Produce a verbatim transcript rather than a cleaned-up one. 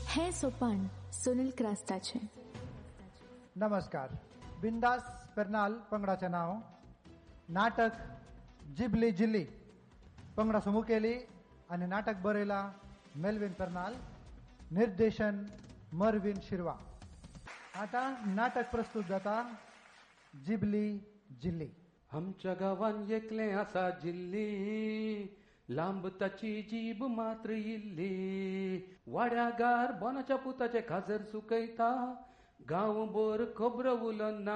हे सोपान सुनील क्रास्ताचे. नमस्कार. बिंदास पेर्नाल पंगडाचे नाव नाटक जिबली जिल्ली पंगडा सुमू केली आणि नाटक बरयला मेल्विन पेर्नाल, निर्देशन मरविन शिरवा. आता नाटक प्रस्तुत जाता जिबली जिल्ली. आमच्या गावान एकले आसा जिल्ली, लांब ताची जीब मात्र इल्ली. वाड्यागार बोनाच्या पुताचे खाजर सुकयता, गांव बोर खोबरं उलना